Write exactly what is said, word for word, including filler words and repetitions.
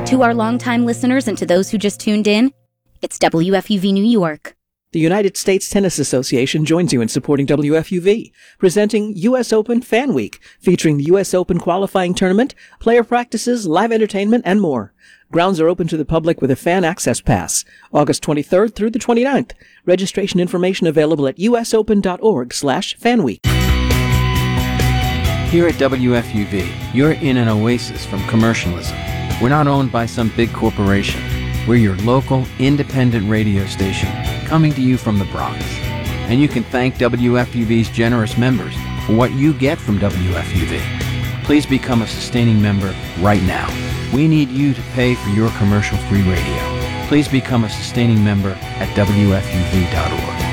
To our longtime listeners and to those who just tuned in, it's W F U V New York. The United States Tennis Association joins you in supporting W F U V, presenting U S Open Fan Week, featuring the U S Open qualifying tournament, player practices, live entertainment, and more. Grounds are open to the public with a fan access pass, August twenty-third through the twenty-ninth. Registration information available at usopen.org slash fanweek. Here at W F U V, you're in an oasis from commercialism. We're not owned by some big corporation. We're your local, independent radio station, coming to you from the Bronx. And you can thank W F U V's generous members for what you get from W F U V. Please become a sustaining member right now. We need you to pay for your commercial-free radio. Please become a sustaining member at W F U V dot org.